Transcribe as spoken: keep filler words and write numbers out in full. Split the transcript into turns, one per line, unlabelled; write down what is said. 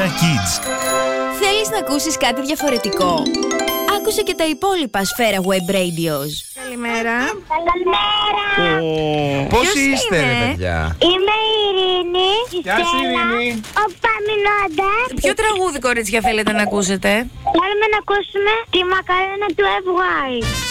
Kids.
Θέλεις να ακούσεις κάτι διαφορετικό? Άκουσε και τα υπόλοιπα Σφαίρα Web Radios.
Καλημέρα.
Καλημέρα.
Πώς
Ποιος
είστε,
είναι?
ρε παιδιά?
Είμαι η Ειρήνη.
Γεια σου, Ειρήνη.
Ο Παμινώντας.
Ποιο τραγούδι, κορίτσια, θέλετε να ακούσετε?
Θέλουμε να ακούσουμε τη μακαρένα του F Y.